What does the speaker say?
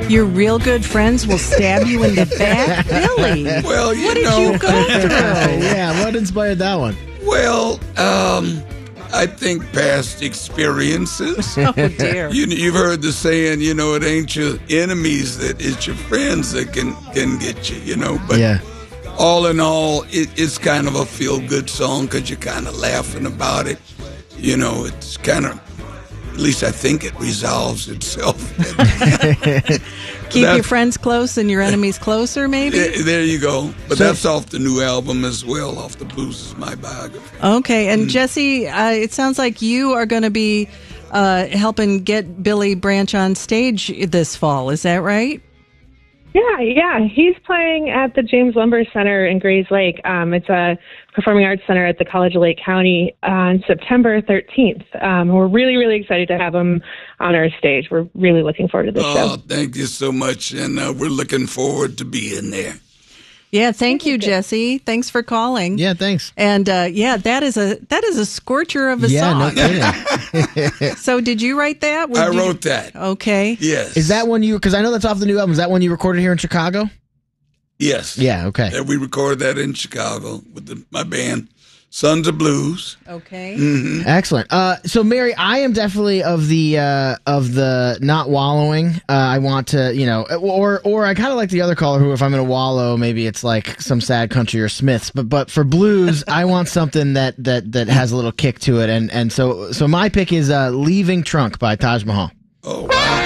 Your real good friends will stab you in the back, Billy. Well, what did you go through? Yeah, what inspired that one? Well, I think past experiences. Oh, dear. You've heard the saying, it ain't your enemies, that it's your friends that can get you, But Yeah. all in all, it's kind of a feel-good song because you're kind of laughing about it. It's kind of, at least I think it resolves itself. Keep your friends close and your enemies closer, maybe? There you go. But that's off the new album as well, off the Blues Is My Biography. Okay, and Jesse, it sounds like you are going to be helping get Billy Branch on stage this fall. Is that right? Yeah. He's playing at the James Lumber Center in Grays Lake. It's a performing arts center at the College of Lake County on September 13th. We're really, really excited to have him on our stage. We're really looking forward to this show. Oh, thank you so much, and we're looking forward to being there. Yeah, thank you, Jesse. Thanks for calling. Yeah, thanks. And that is a scorcher of a Yeah, song. no kidding. So did you write that? I wrote that. Okay. Yes. Is that one because I know that's off the new album. Is that one you recorded here in Chicago? Yes. Yeah, okay. And we recorded that in Chicago with my band, Sons of Blues. Okay. Mm-hmm. Excellent. So, Mary, I am definitely of the not wallowing. I want to, or I kind of like the other caller who, if I'm going to wallow, maybe it's like some sad country or Smiths. But for blues, I want something that has a little kick to it. And so my pick is "Leaving Trunk" by Taj Mahal. Oh wow.